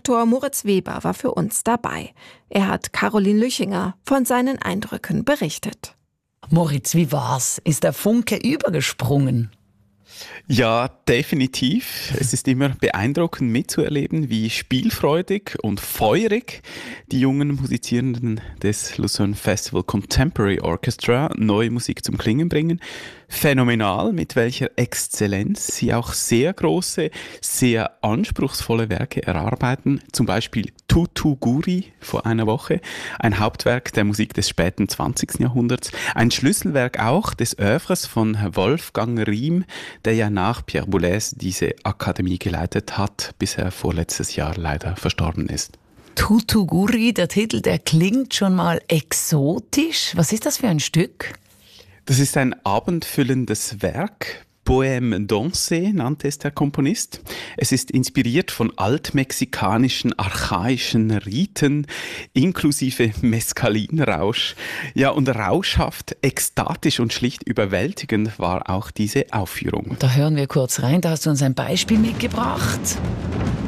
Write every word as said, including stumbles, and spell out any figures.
Doktor Moritz Weber war für uns dabei. Er hat Caroline Lüchinger von seinen Eindrücken berichtet. Moritz, wie war's? Ist der Funke übergesprungen? Ja, definitiv. Es ist immer beeindruckend mitzuerleben, wie spielfreudig und feurig die jungen Musizierenden des Lucerne Festival Contemporary Orchestra neue Musik zum Klingen bringen. Phänomenal, mit welcher Exzellenz sie auch sehr große, sehr anspruchsvolle Werke erarbeiten. Zum Beispiel Tutu Guri vor einer Woche, ein Hauptwerk der Musik des späten zwanzigsten Jahrhunderts. Ein Schlüsselwerk auch des Œuvres von Wolfgang Riem, der ja nach Pierre Boulez diese Akademie geleitet hat, bis er vorletztes Jahr leider verstorben ist. Tutu Guri, der Titel, der klingt schon mal exotisch. Was ist das für ein Stück? Das ist ein abendfüllendes Werk. Poème dansé nannte es der Komponist. Es ist inspiriert von altmexikanischen, archaischen Riten, inklusive Mescalinrausch. Ja, und rauschhaft, ekstatisch und schlicht überwältigend war auch diese Aufführung. Da hören wir kurz rein, da hast du uns ein Beispiel mitgebracht.